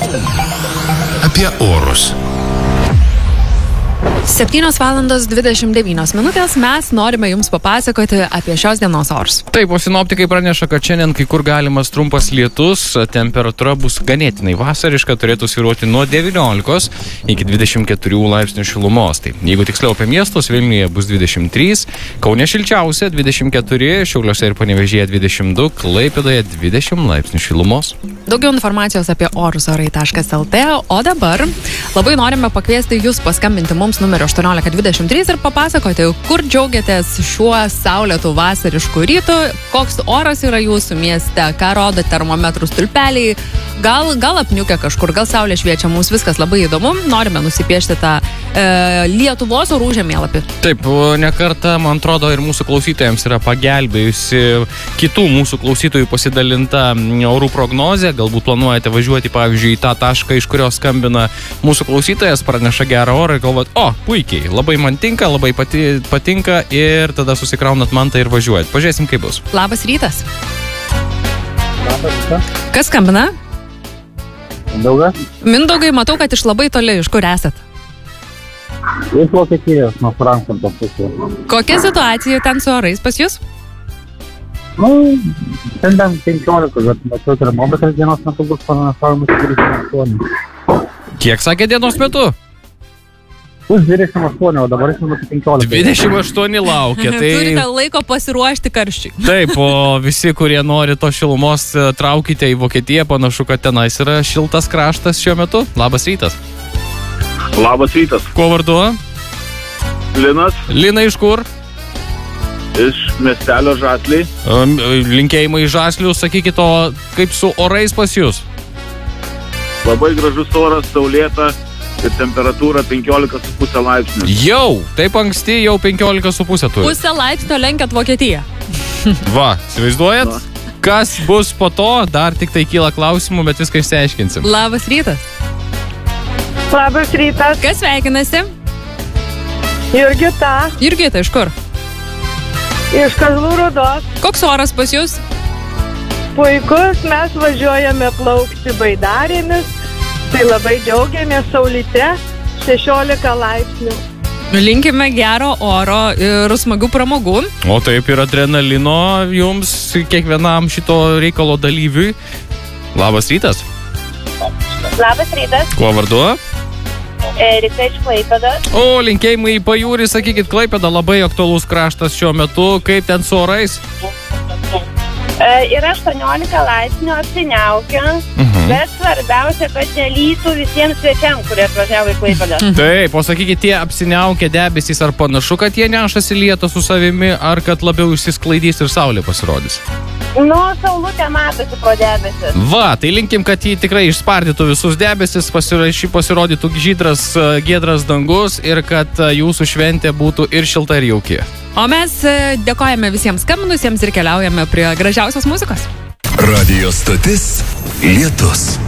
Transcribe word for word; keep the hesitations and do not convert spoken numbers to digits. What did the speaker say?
Apie orus. septynios valandos dvidešimt devynios minutės mes norime jums papasakoti apie šios dienos orus. Taip, o sinoptikai praneša, kad šiandien kai kur galimas trumpas lietus, temperatūra bus ganėtinai vasariška, turėtų svyruoti nuo devyniolikos iki dvidešimt keturių laipsnių šilumos. Tai jeigu tiksliau apie miestus, Vilniuje bus dvidešimt trys, Kaune šilčiausia dvidešimt keturi, Šiauliuose ir Panevėžyje dvidešimt du, Klaipėdoje dvidešimt laipsnių šilumos. Daugiau informacijos apie orus orai taškas lt, o dabar labai norime pakviesti jūs paskambinti mums numeriu aštuoniolika dvidešimt trys ir papasakoti, kur džiaugiatės šiuo saulėtų vasarišku rytu, koks oras yra jūsų mieste, ką rodo termometrų stulpeliai, gal, gal apniukia kažkur, gal saulė šviečia, mums viskas labai įdomu, norime nusipiešti tą e, Lietuvos orų žemėlapį. Taip, ne kartą, man atrodo, ir mūsų klausytojams yra pagelbėjusi kitų mūsų klausytojų pasidalinta orų prognozė, galbūt planuojate važiuoti, pavyzdžiui, į tą tašką, iš kurios skambina mūsų klausytojas, praneša gerą orą ir galvot, o, puikiai, labai man tinka, labai pati, patinka ir tada susikraunat mantą ir važiuojat. Pažiūrėsim, kaip bus. Labas rytas. Labas rytas. Kas skambina? Mindaugas. Mindaugai, matau, kad iš labai toli, iš kur esat? Iš Vokietijos, nuo Frankfurto pusės. Kokia situacija ten su orais pas jūs? Nu, šiandien penkiolika, bet mačiau termometras dienos metu bus panašavimas dvidešimt aštuoni. Kiek sakė dienos metu? Bus dvidešimt aštuoni, o dabar šiandien penkiolika. dvidešimt aštuoni laukia. Tai... Turite laiko pasiruošti karščiui. Taip, o visi, kurie nori to šilumos, traukite į Vokietiją, panašu, kad tenais yra šiltas kraštas šiuo metu. Labas rytas. Labas rytas. Kuo vardu? Linas. Lina iš kur? Iš miestelio Žasliai. Linkėjimai Žaslių, sakykit, o kaip su orais pas jūs? Labai gražus oras, saulėta ir temperatūra penkiolika su pusė laipsnių. Jau, taip anksti jau penkiolika su pusė turi. Pusę laipsnio lenkiat Vokietiją. Va, įsivaizduojat? Va. Kas bus po to, dar tik tai kyla klausimų, bet viską išsiaiškinsim. Labas rytas. Labas rytas. Kas sveikinasi? Jurgita. Jurgita, iš kur? Iš Kazlų Rūdos. Koks oras pas jūs? Puikus, mes važiuojame plaukti baidarėmis, tai labai džiaugiamės saulyte, šešiolika laipsnių. Linkime gero oro ir smagių pramogų. O taip ir adrenalino jums, kiekvienam šito reikalo dalyviui. Labas rytas. Labas rytas. Kuo vardu? Erika iš Klaipėdos. O, linkėjimai į pajūrį, sakykit, Klaipėda labai aktualus kraštas šiuo metu. Kaip ten su orais? E, yra aštuoniolika laipsnių, apsiniaukia, uh-huh. bet svarbiausia, kad nelytų visiems svečiam, kurie atvažiavo į Klaipėdą. Taip, o sakykit, tie apsiniaukia debesys, ar panašu, kad jie nešasi lietų su savimi, ar kad labiau išsisklaidys ir saulė pasirodys? Nu, saulutė matosi pro debesis. Va, tai linkim, kad jį tikrai išspardytų visus debesis, pasirašy, pasirodytų žydras, giedras dangus ir kad jūsų šventė būtų ir šilta ir jauki. O mes dėkojame visiems skambinusiems ir keliaujame prie gražiausios muzikos. Radio stotis Lietus.